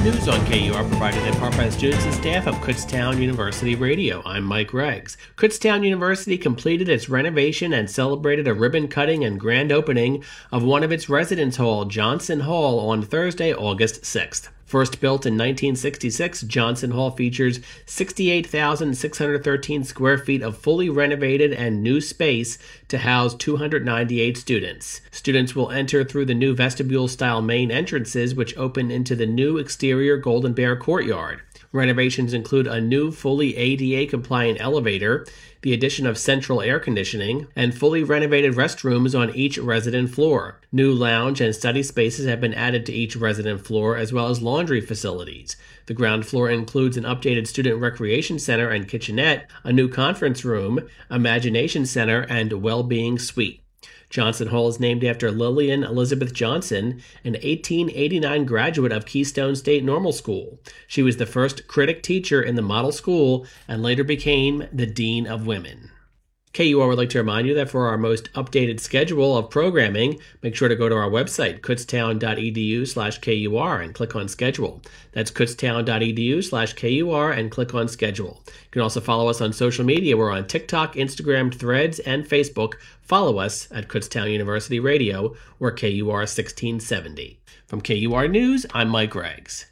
News on KUR provided in part by the students and staff of Kutztown University Radio. I'm Mike Reggs. Kutztown University completed its renovation and celebrated a ribbon cutting and grand opening of one of its residence hall, Johnson Hall, on Thursday, August 6th. First built in 1966, Johnson Hall features 68,613 square feet of fully renovated and new space to house 298 students. Students will enter through the new vestibule-style main entrances, which open into the new exterior Golden Bear courtyard. Renovations include a new fully ADA-compliant elevator, the addition of central air conditioning, and fully renovated restrooms on each resident floor. New lounge and study spaces have been added to each resident floor, as well as laundry facilities. The ground floor includes an updated student recreation center and kitchenette, a new conference room, imagination center, and well-being suite. Johnson Hall is named after Lillian Elizabeth Johnson, an 1889 graduate of Keystone State Normal School. She was the first critic teacher in the model school and later became the Dean of Women. KUR would like to remind you that for our most updated schedule of programming, make sure to go to our website, kutztown.edu/KUR, and click on Schedule. That's kutztown.edu/KUR and click on Schedule. You can also follow us on social media. We're on TikTok, Instagram, Threads, and Facebook. Follow us at Kutztown University Radio or KUR 1670. From KUR News, I'm Mike Reggs.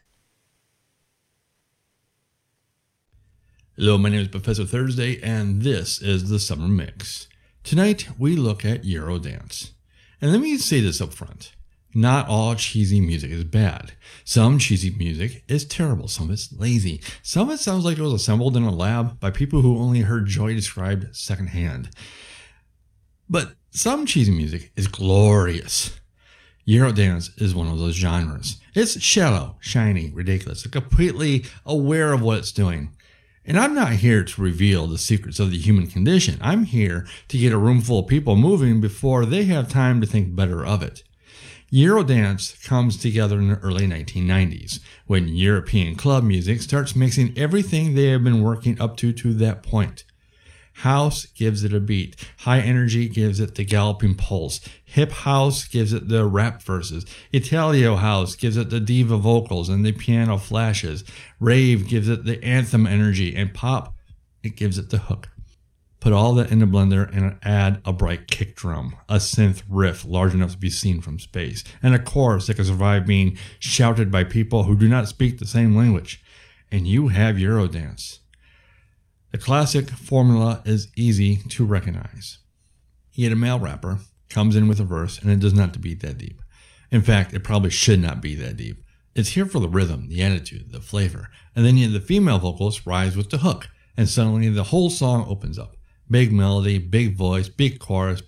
Hello, my name is Professor Thursday, and this is the Summer Mix. Tonight, we look at Eurodance. And let me say this up front. Not all cheesy music is bad. Some cheesy music is terrible. Some of it's lazy. Some of it sounds like it was assembled in a lab by people who only heard joy described secondhand. But some cheesy music is glorious. Eurodance is one of those genres. It's shallow, shiny, ridiculous, completely aware of what it's doing. And I'm not here to reveal the secrets of the human condition. I'm here to get a room full of people moving before they have time to think better of it. Eurodance comes together in the early 1990s, when European club music starts mixing everything they have been working up to that point. House gives it a beat. High energy gives it the galloping pulse. Hip house gives it the rap verses. Italio house gives it the diva vocals and the piano flashes. Rave gives it the anthem energy. And pop, it gives it the hook. Put all that in a blender and add a bright kick drum, a synth riff large enough to be seen from space, and a chorus that can survive being shouted by people who do not speak the same language. And you have Eurodance. The classic formula is easy to recognize. You get a male rapper, comes in with a verse, and it does not have to be that deep. In fact, it probably should not be that deep. It's here for the rhythm, the attitude, the flavor. And then you have the female vocalist rise with the hook, and suddenly the whole song opens up. Big melody, big voice, big chorus,